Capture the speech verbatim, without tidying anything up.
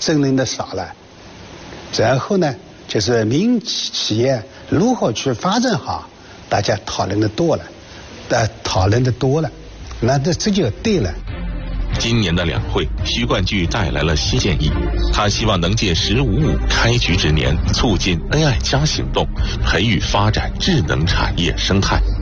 争论的少了。然后呢，就是民营企业如何去发展好，大家讨论的多了，呃，讨论的多了，那这这就对了。 今年的两会，徐冠巨带来了新建议，他希望能借“十五五”开局之年，促进 A I 加行动，培育发展智能产业生态。